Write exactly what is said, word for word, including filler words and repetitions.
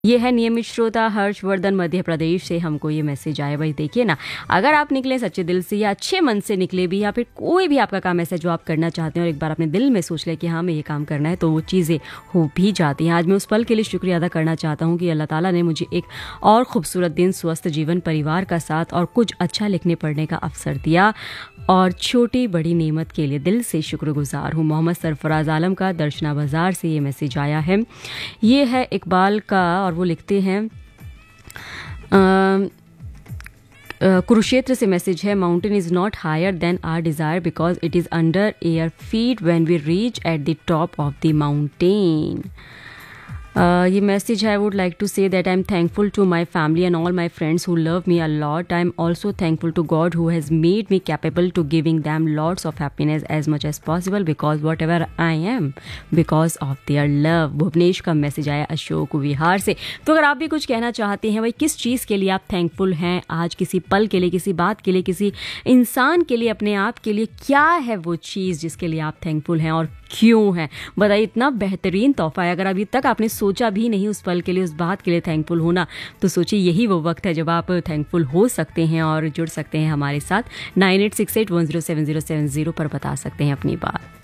ये है नियमित श्रोता हर्षवर्धन मध्य प्रदेश से। हमको ये मैसेज आया। भाई देखिए ना, अगर आप निकले सच्चे दिल से या अच्छे मन से निकले भी, या फिर कोई भी आपका काम ऐसा जो आप करना चाहते हैं और एक बार अपने दिल में सोच ले कि हाँ मैं ये काम करना है, तो वो चीज़ें हो भी जाती हैं। आज मैं उस पल के लिए शुक्रिया अदा करना चाहता हूँ कि अल्लाह ताला ने मुझे एक और खूबसूरत दिन, स्वस्थ जीवन, परिवार का साथ और कुछ अच्छा लिखने पढ़ने का अवसर दिया, और छोटी बड़ी नेमत के लिए दिल से शुक्रगुजार हूँ। मोहम्मद सरफराज आलम का दर्शना बाज़ार से ये मैसेज आया है। ये है इकबाल का, और वो लिखते हैं कुरुक्षेत्र से मैसेज है। Mountain is not higher than are desire because it is under air feet when we reach at the top of the mountain. Uh, ये मैसेज है। I would like to say that I am thankful to my family and all my friends who love me a lot. I am also thankful to God who has made me capable to giving them lots of happiness as much as possible because whatever I am because of their love। Bhuvnesh का message आया अशोक विहार से। तो अगर आप भी कुछ कहना चाहते हैं, भाई किस चीज़ के लिए आप थैंकफुल हैं आज, किसी पल के लिए, किसी बात के लिए, किसी इंसान के लिए, अपने आप के लिए, क्या है वो चीज़ जिसके लिए आप थैंकफुल हैं और क्यों हैं, बताइए। इतना बेहतरीन तोहफा है। अगर अभी तक आपने सोचा भी नहीं उस पल के लिए, उस बात के लिए थैंकफुल होना, तो सोचिए यही वो वक्त है जब आप थैंकफुल हो सकते हैं और जुड़ सकते हैं हमारे साथ। Nine eight six eight one zero seven zero seven zero पर बता सकते हैं अपनी बात।